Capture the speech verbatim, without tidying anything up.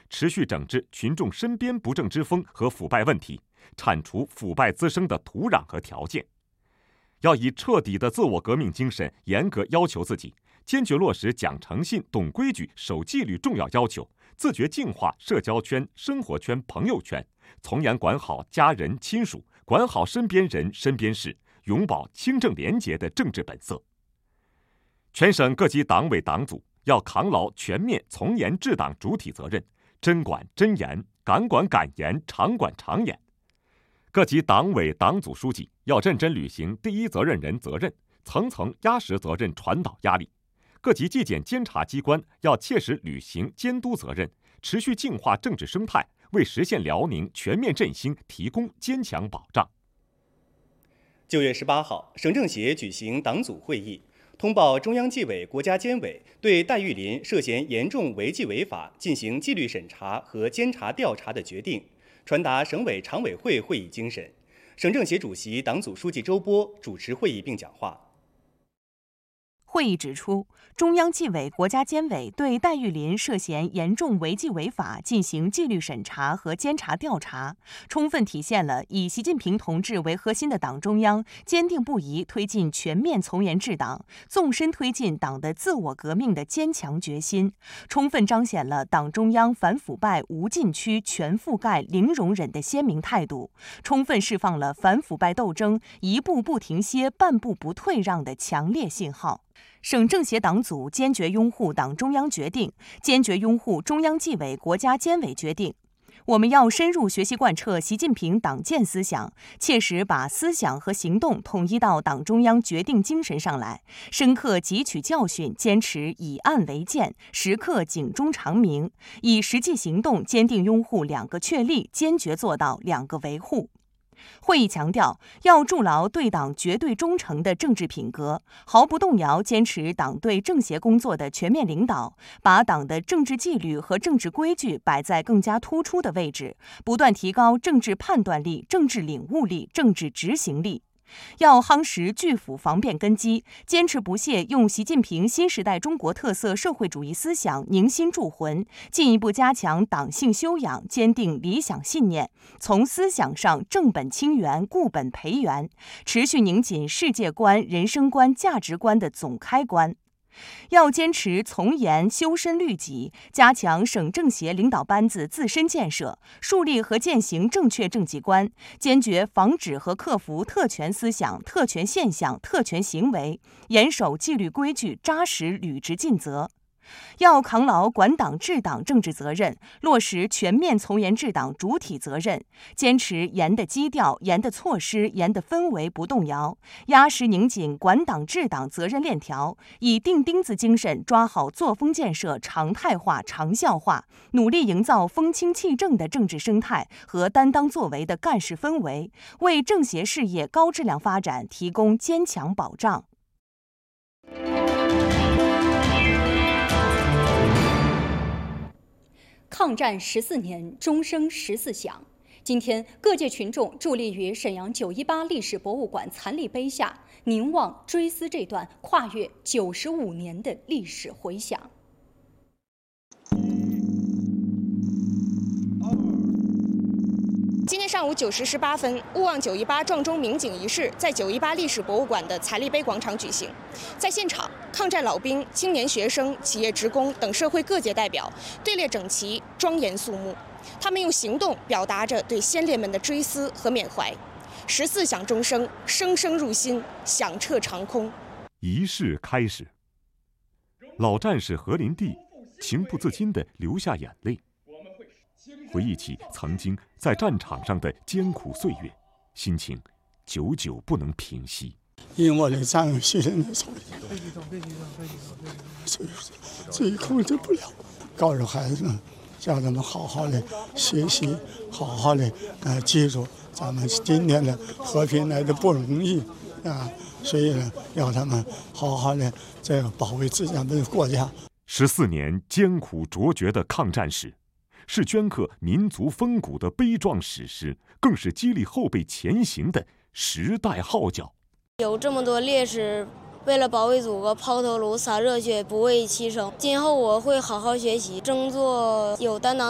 持续整治群众身边不正之风和腐败问题，铲除腐败滋生的土壤和条件。要以彻底的自我革命精神，严格要求自己，坚决落实讲诚信、懂规矩、守纪律重要要求，自觉净化社交圈、生活圈、朋友圈，从严管好家人亲属，管好身边人身边事，永葆清正廉洁的政治本色。全省各级党委党组要扛牢全面从严治党主体责任，真管真严，敢管敢严，常管常严。各级党委党组书记要认真履行第一责任人责任，层层压实责任传导压力。各级纪检监察机关要切实履行监督责任，持续净化政治生态，为实现辽宁全面振兴提供坚强保障。 九月十八号，省政协举行党组会议，通报中央纪委国家监委对戴玉林涉嫌严重违纪违法进行纪律审查和监察调查的决定，传达省委常委会会议精神。省政协主席、党组书记周波主持会议并讲话。 会议指出，中央纪委国家监委对戴玉林涉嫌严重违纪违法进行纪律审查和监察调查，充分体现了以习近平同志为核心的党中央坚定不移推进全面从严治党、纵深推进党的自我革命的坚强决心，充分彰显了党中央反腐败无禁区、全覆盖、零容忍的鲜明态度，充分释放了反腐败斗争一步不停歇、半步不退让的强烈信号。省政协党组坚决拥护党中央决定，坚决拥护中央纪委国家监委决定。我们要深入学习贯彻习近平党建思想，切实把思想和行动统一到党中央决定精神上来，深刻汲取教训，坚持以案为鉴，时刻警钟长鸣，以实际行动坚定拥护两个确立，坚决做到两个维护。会议强调，要筑牢对党绝对忠诚的政治品格，毫不动摇坚持党对政协工作的全面领导，把党的政治纪律和政治规矩摆在更加突出的位置，不断提高政治判断力、政治领悟力、政治执行力。要夯实拒腐防变根基，坚持不懈用习近平新时代中国特色社会主义思想凝心铸魂，进一步加强党性修养，坚定理想信念，从思想上正本清源、固本培元，持续拧紧世界观、人生观、价值观的总开关。要坚持从严修身律己，加强省政协领导班子自身建设，树立和践行正确政绩观，坚决防止和克服特权思想、特权现象、特权行为，严守纪律规矩，扎实履职尽责。要扛牢管党治党政治责任，落实全面从严治党主体责任，坚持严的基调、严的措施、严的氛围不动摇，压实拧紧管党治党责任链条，以钉钉子精神抓好作风建设常态化、长效化，努力营造风清气正的政治生态和担当作为的干事氛围，为政协事业高质量发展提供坚强保障。 抗战十四年，钟声十四响。今天，各界群众伫立于沈阳九一八历史博物馆残立碑下，凝望追思这段跨越九十五年的历史回响。 今天上午九时十八分，勿忘九一八撞钟鸣警仪式在九一八历史博物馆的残立碑广场举行。在现场，抗战老兵、青年学生、企业职工等社会各界代表队列整齐，庄严肃穆。他们用行动表达着对先烈们的追思和缅怀。十四响钟声，声声入心，响彻长空。 仪式开始，老战士何林地情不自禁地流下眼泪。回忆起曾经在战场上的艰苦岁月，心情久久不能平息。 因我的战友牺牲的手里，所以自己控制不了。告诉孩子们，叫他们好好的学习，好好的呃记住咱们今天的和平来的不容易啊，所以呢，要他们好好的这个保卫自咱们的国家。 十四年艰苦卓绝的抗战史，是镌刻民族风骨的悲壮史诗，更是激励后辈前行的时代号角。 有这么多烈士为了保卫祖国抛头颅洒热血不畏牺牲，今后我会好好学习，争做有担当